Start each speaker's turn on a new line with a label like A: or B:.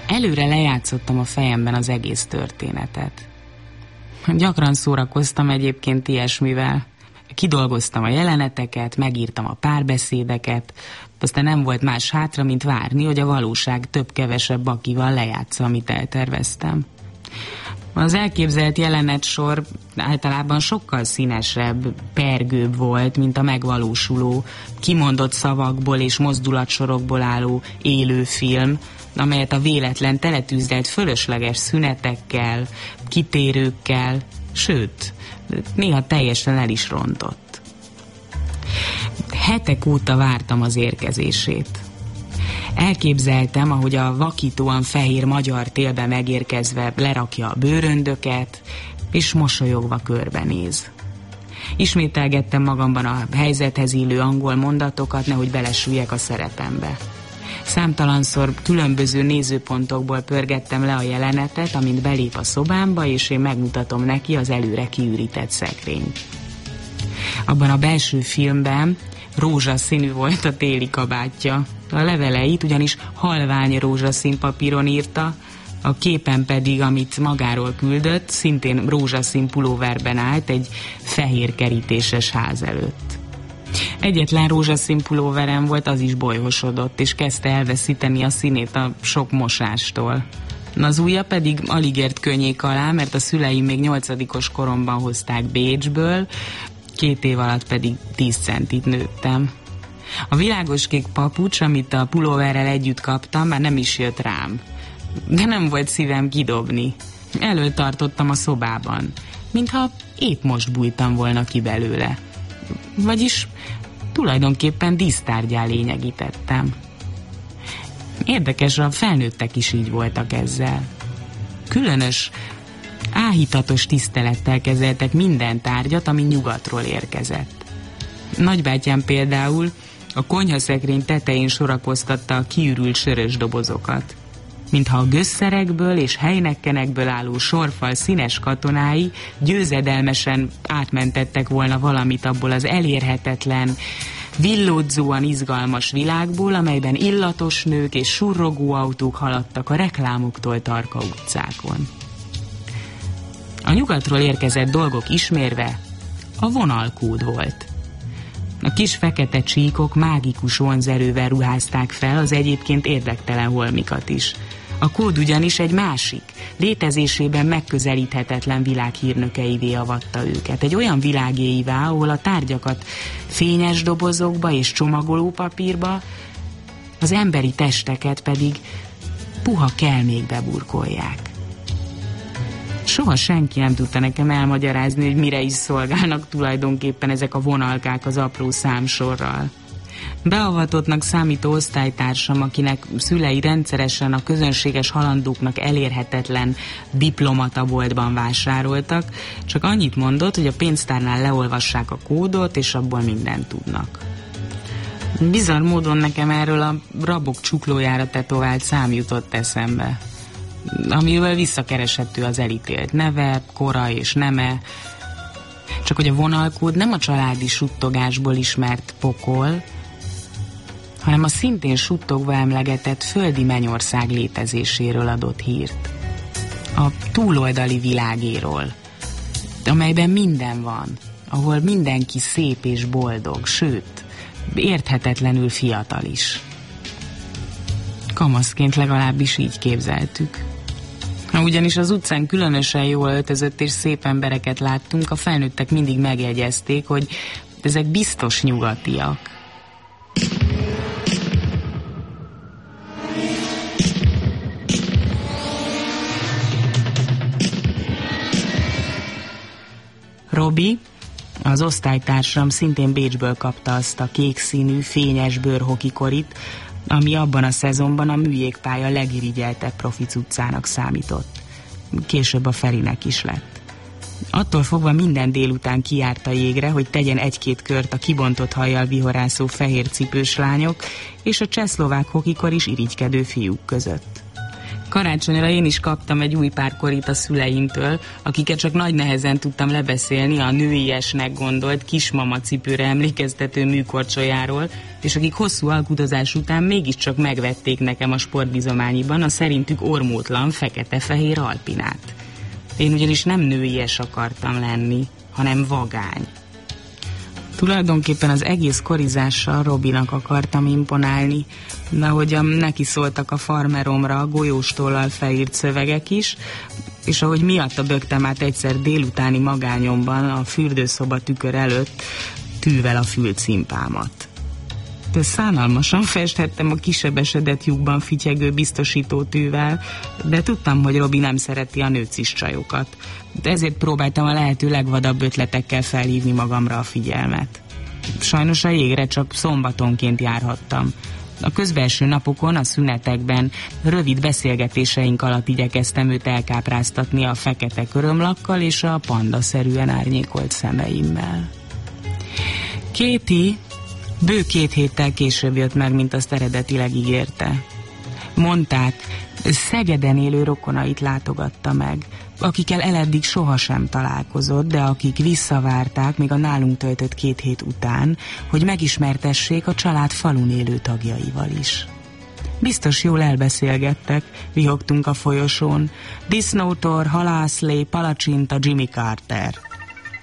A: Előre lejátszottam a fejemben az egész történetet. Gyakran szórakoztam egyébként ilyesmivel. Kidolgoztam a jeleneteket, megírtam a párbeszédeket, aztán nem volt más hátra, mint várni, hogy a valóság több-kevesebb bakival lejátsza, amit elterveztem. Az elképzelt jelenetsor általában sokkal színesebb, pergőbb volt, mint a megvalósuló, kimondott szavakból és mozdulatsorokból álló élő film, amelyet a véletlen teletűzdelt fölösleges szünetekkel, kitérőkkel, sőt, néha teljesen el is rontott. Hetek óta vártam az érkezését. Elképzeltem, ahogy a vakítóan fehér magyar télbe megérkezve lerakja a bőröndöket, és mosolyogva körbenéz. Ismételgettem magamban a helyzethez illő angol mondatokat, nehogy belesüljek a szerepembe. Számtalanszor különböző nézőpontokból pörgettem le a jelenetet, amint belép a szobámba, és én megmutatom neki az előre kiürített szekrényt. Abban a belső filmben rózsaszínű volt a téli kabátja. A leveleit ugyanis halvány rózsaszín papíron írta, a képen pedig, amit magáról küldött, szintén rózsaszín pulóverben állt egy fehér kerítéses ház előtt. Egyetlen rózsaszín pulóverem volt, az is bolyhosodott, és kezdte elveszíteni a színét a sok mosástól. Az ujja pedig alig ért könnyék alá, mert a szüleim még 8. koromban hozták Bécsből, 2 év alatt pedig 10 centit nőttem. A világoskék papucs, amit a pulóverrel együtt kaptam, már nem is jött rám. De nem volt szívem kidobni. Előtartottam a szobában, mintha épp most bújtam volna ki belőle. Vagyis tulajdonképpen dísztárgyá lényegítettem. Érdekes, a felnőttek is így voltak ezzel. Különös, áhítatos tisztelettel kezeltek minden tárgyat, ami nyugatról érkezett. Nagybátyám például a konyhaszekrény tetején sorakoztatta a kiürült sörös dobozokat. Mintha a gőzszerekből és helynekkenekből álló sorfal színes katonái győzedelmesen átmentettek volna valamit abból az elérhetetlen, villódzóan izgalmas világból, amelyben illatos nők és surrogó autók haladtak a reklámoktól tarka utcákon. A nyugatról érkezett dolgok ismérve a vonalkód volt. A kis fekete csíkok mágikus vonzerővel ruházták fel az egyébként érdektelen holmikat is. A kód ugyanis egy másik, létezésében megközelíthetetlen világ hírnökeivé avatta őket. Egy olyan világéivá, ahol a tárgyakat fényes dobozokba és csomagolópapírba, az emberi testeket pedig puha kelmékbe burkolják. Soha senki nem tudta nekem elmagyarázni, hogy mire is szolgálnak tulajdonképpen ezek a vonalkák az apró számsorral. Beavatottnak számító osztálytársam, akinek szülei rendszeresen a közönséges halandóknak elérhetetlen diplomataboltban vásároltak, csak annyit mondott, hogy a pénztárnál leolvassák a kódot, és abból mindent tudnak. Bizarr módon nekem erről a rabok csuklójára tetovált szám jutott eszembe, amivel visszakereshető az elítélt neve, kora és neme, csak hogy a vonalkód nem a családi suttogásból ismert pokol, hanem a szintén suttogva emlegetett földi mennyország létezéséről adott hírt. A túloldali világéról, amelyben minden van, ahol mindenki szép és boldog, sőt, érthetetlenül fiatal is. Kamaszként legalábbis így képzeltük. Ugyanis az utcán különösen jól öltözött és szép embereket láttunk, a felnőttek mindig megjegyezték, hogy ezek biztos nyugatiak. Robi, az osztálytársam, szintén Bécsből kapta azt a kék színű, fényes bőrhokikorit, ami abban a szezonban a műjégpálya legirigyeltebb profi cuccának számított. Később a Ferinek is lett. Attól fogva minden délután kijárt a jégre, hogy tegyen 1-2 kört a kibontott hajjal vihorászó fehér cipős lányok és a csehszlovák hokikor is irigykedő fiúk között. Karácsonyra én is kaptam egy új párkorit a szüleimtől, akiket csak nagy nehezen tudtam lebeszélni a nőiesnek gondolt kismama cipőre emlékeztető műkorcsolyáról, és akik hosszú alkudozás után mégiscsak megvették nekem a sportbizományiban a szerintük ormótlan fekete-fehér alpinát. Én ugyanis nem nőies akartam lenni, hanem vagány. Tulajdonképpen az egész korizással Robinak akartam imponálni, de ahogyan neki szóltak a farmeromra a golyóstollal felírt szövegek is, és ahogy miatta bögtem át egyszer délutáni magányomban a fürdőszoba tükör előtt tűvel a fülcimpámat. De szánalmasan festhettem a kisebesedett lyukban fityegő biztosítótűvel, de tudtam, hogy Robi nem szereti a nőcis csajokat. De ezért próbáltam a lehető legvadabb ötletekkel felhívni magamra a figyelmet. Sajnos a jégre csak szombatonként járhattam. A közbelső napokon, a szünetekben, rövid beszélgetéseink alatt igyekeztem őt elkápráztatni a fekete körömlakkal és a pandaszerűen árnyékolt szemeimmel. Katie bő 2 héttel később jött meg, mint azt eredetileg ígérte. Mondták, Szegeden élő rokonait látogatta meg, akikkel eleddig sohasem találkozott, de akik visszavárták még a nálunk töltött 2 hét után, hogy megismertessék a család falun élő tagjaival is. Biztos jól elbeszélgettek, vihogtunk a folyosón. Disznótor, halászlé, palacsinta, Jimmy Carter.